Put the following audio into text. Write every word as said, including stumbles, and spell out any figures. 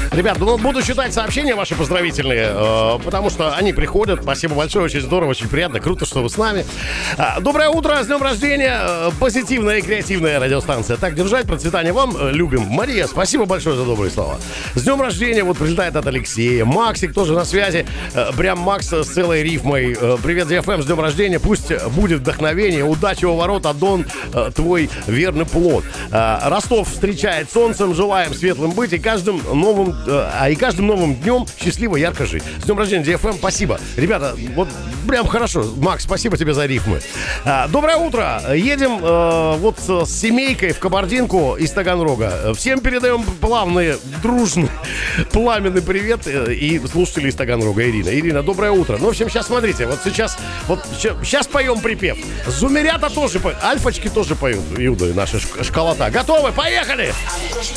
Ребят, ну, буду читать сообщения ваши поздравительные, э, потому что они приходят. Спасибо большое, очень здорово, очень приятно. Круто, что вы с нами. Э, доброе утро, с днем рождения. Э, позитивная и креативная радиостанция. Так держать, процветания вам. Э, любим. Мария, спасибо большое за добрые слова. С днем рождения вот прилетает от Алексея. Максик тоже на связи. Э, прям Макс с целой рифмой. Э, привет, ди эф эм, с днем рождения. Пусть будет вдохновение, удачи у ворот, Адон, э, твой верный плод. Э, Ростов встречает солнцем. Желаем светлым быть и каждым новым, э, а и каждым новым днем счастливо, ярко жить. С днем рождения, ди эф эм, спасибо. Ребята, вот прям хорошо. Макс, спасибо тебе за рифмы. Э, доброе утро. Едем э, вот с семейкой в Кабардинку из Таганрога. Всем передаем плавный, дружный, пламенный привет э, и слушатели из Таганрога. Ирина. Ирина, доброе утро. Ну, в общем, сейчас смотрите, вот сейчас, вот сейчас поем припев. Зумерята тоже поют, альфочки тоже поют, Юда, наша школота. Готовы? Поехали!